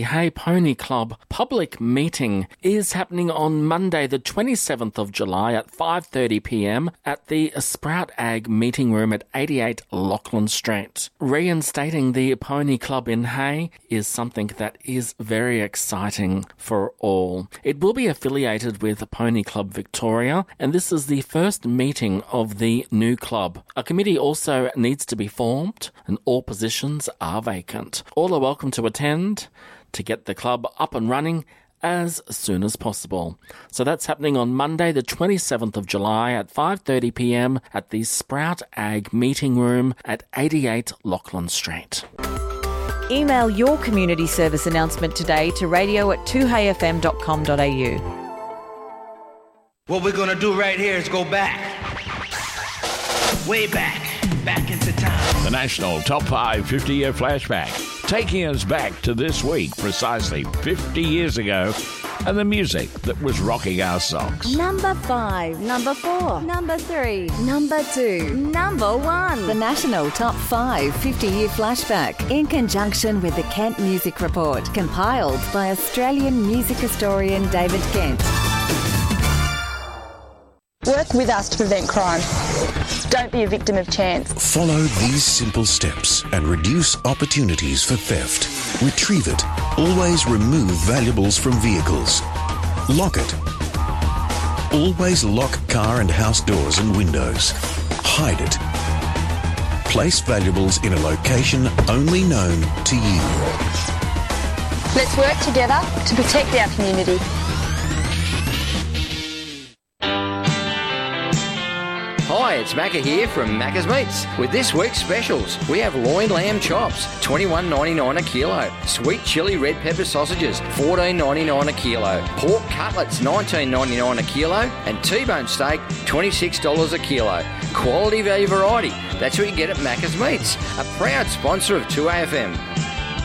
Hey Pony Club public meeting is happening on Monday the 27th of July at 5:30pm at the Sprout Ag meeting room at 88 Lachlan Street. Reinstating the Pony Club in Hay is something that is very exciting for all. It will be affiliated with Pony Club Victoria, and this is the first meeting of the new club. A committee also needs to be formed and all positions are vacant. All are welcome to attend to get the club up and running as soon as possible. So that's happening on Monday the 27th of July at 5:30pm at the Sprout Ag meeting room at 88 Lachlan Street. Email your community service announcement today to radio@2heyfm.com.au. What we're going to do right here is go back. Way back into time. The National Top 5 50-Year Flashback, taking us back to this week, precisely 50 years ago, and the music that was rocking our socks. Number 5, number 4, number 3, number 2, number 1. The National Top 5 50-Year Flashback, in conjunction with the Kent Music Report, compiled by Australian music historian David Kent. Work with us to prevent crime. Don't be a victim of chance. Follow these simple steps and reduce opportunities for theft. Retrieve it. Always remove valuables from vehicles. Lock it. Always lock car and house doors and windows. Hide it. Place valuables in a location only known to you. Let's work together to protect our community. Hi, it's Macca here from Macca's Meats. With this week's specials, we have loin lamb chops, $21.99 a kilo. Sweet chili red pepper sausages, $14.99 a kilo. Pork cutlets, $19.99 a kilo. And T-bone steak, $26 a kilo. Quality value variety. That's what you get at Macca's Meats, a proud sponsor of 2AFM.